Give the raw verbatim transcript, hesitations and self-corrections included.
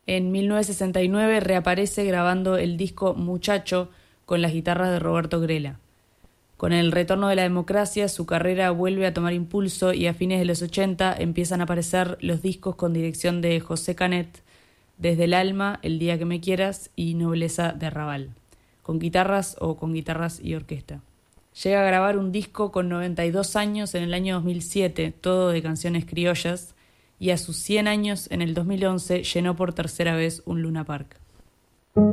En mil novecientos sesenta y nueve reaparece grabando el disco Muchacho con las guitarras de Roberto Grela. Con el retorno de la democracia, su carrera vuelve a tomar impulso y a fines de los ochenta empiezan a aparecer los discos con dirección de José Canet, Desde el alma, El día que me quieras y Nobleza de Arrabal, con guitarras o con guitarras y orquesta. Llega a grabar un disco con noventa y dos años en el año dos mil siete, todo de canciones criollas, y a sus cien años en el dos mil once llenó por tercera vez un Luna Park.